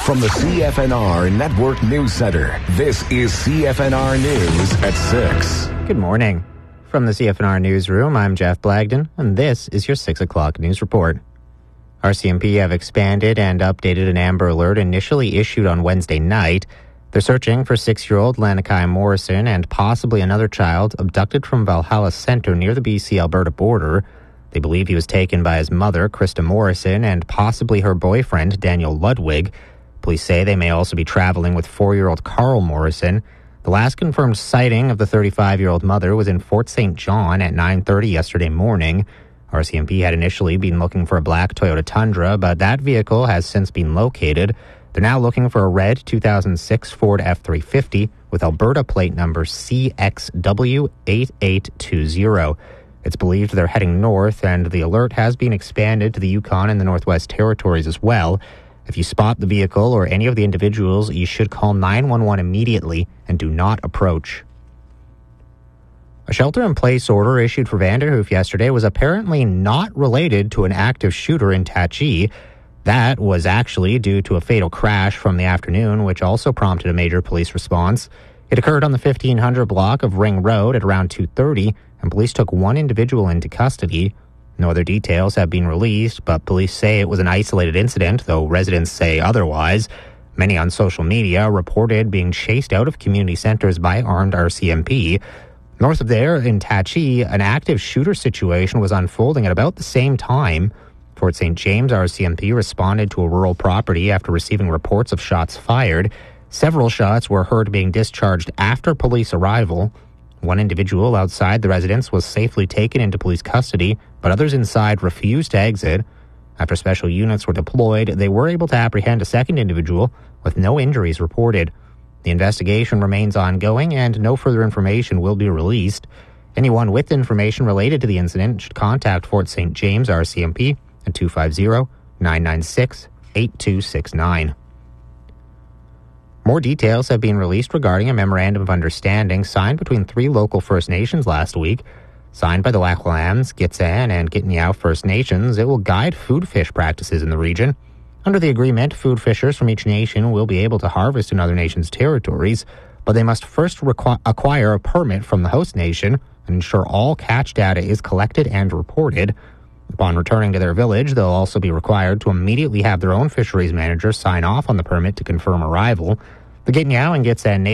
From the CFNR Network News Center, this is CFNR News at 6. Good morning. From the CFNR Newsroom, I'm Jeff Blagden, and this is your 6 o'clock news report. RCMP have expanded and updated an Amber Alert initially issued on Wednesday night. They're searching for 6-year-old Lanakai Morrison and possibly another child abducted from Valhalla Center near the BC-Alberta border. They believe he was taken by his mother, Krista Morrison, and possibly her boyfriend, Daniel Ludwig. Police say they may also be traveling with 4-year-old Carl Morrison. The last confirmed sighting of the 35-year-old mother was in Fort St. John at 9:30 yesterday morning. RCMP had initially been looking for a black Toyota Tundra, but that vehicle has since been located. They're now looking for a red 2006 Ford F-350 with Alberta plate number CXW8820. It's believed they're heading north, and the alert has been expanded to the Yukon and the Northwest Territories as well. If you spot the vehicle or any of the individuals, you should call 911 immediately and do not approach. A shelter-in-place order issued for Vanderhoof yesterday was apparently not related to an active shooter in Tachi. That was actually due to a fatal crash from the afternoon, which also prompted a major police response. It occurred on the 1500 block of Ring Road at around 2:30, and police took one individual into custody. No other details have been released, but police say it was an isolated incident, though residents say otherwise. Many on social media reported being chased out of community centers by armed RCMP. North of there, in Tachi, an active shooter situation was unfolding at about the same time. Fort St. James RCMP responded to a rural property after receiving reports of shots fired. Several shots were heard being discharged after police arrival. One individual outside the residence was safely taken into police custody, but others inside refused to exit. After special units were deployed, they were able to apprehend a second individual with no injuries reported. The investigation remains ongoing and no further information will be released. Anyone with information related to the incident should contact Fort St. James RCMP at 250-996-8269. More details have been released regarding a memorandum of understanding signed between 3 local First Nations last week. Signed by the Lachlams, Gitxsan, and Gitniao First Nations, it will guide food fish practices in the region. Under the agreement, food fishers from each nation will be able to harvest in other nations' territories, but they must first acquire a permit from the host nation and ensure all catch data is collected and reported. Upon returning to their village, they'll also be required to immediately have their own fisheries manager sign off on the permit to confirm arrival. The Gitniao and Gitxsan